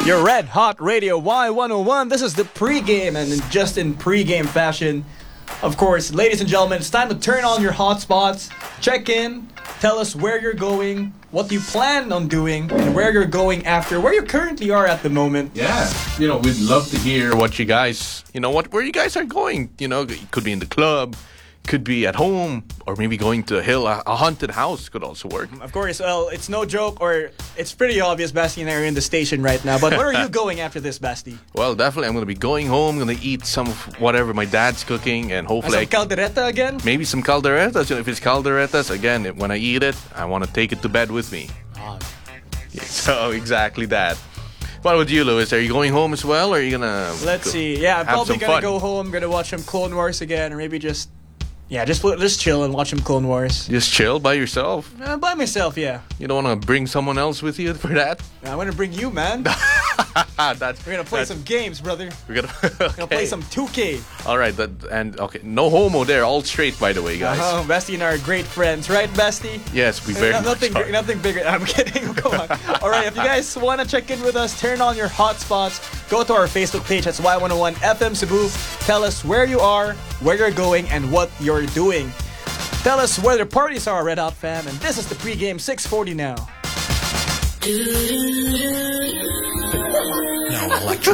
Your Red Hot Radio Y101. This is the pregame, and just in pregame fashion, of course, ladies and gentlemen, it's time to turn on your hotspots, check in, tell us where you're going, what you plan on doing, and where you're going after, where you currently are at the moment. Yeah, we'd love to hear what you guys, where you guys are going. It could be in the club, could be at home, or maybe going to a hill. A haunted house could also work. Of course, well, it's no joke, or it's pretty obvious Basti and I are in the station right now, but where are you going after this, Basti? Well, definitely, I'm going to be going home, going to eat some of whatever my dad's cooking, and hopefully... Some caldereta again? Maybe some calderetas. If it's calderetas, again, when I eat it, I want to take it to bed with me. Oh. So, exactly that. What about you, Lewis? Are you going home as well, or are you going to... Let's see. Yeah, I'm probably going to go home, going to watch some Clone Wars again, or maybe just chill and watch some Clone Wars. Just chill by yourself? By myself, yeah. You don't want to bring someone else with you for that? I want to bring you, man. We're going to play some games, brother. We're going to play some 2K. All right, no homo there. All straight, by the way, guys. Basti and I are great friends, right, Basti? Yes, we very much are. Nothing bigger. I'm kidding. Come on. All right, if you guys want to check in with us, turn on your hotspots. Go to our Facebook page. That's Y101 FM Cebu. Tell us where you are, where you're going, and what you're doing. Tell us where the parties are, Red Hot fam. And this is the pregame 6:40 now. No electric.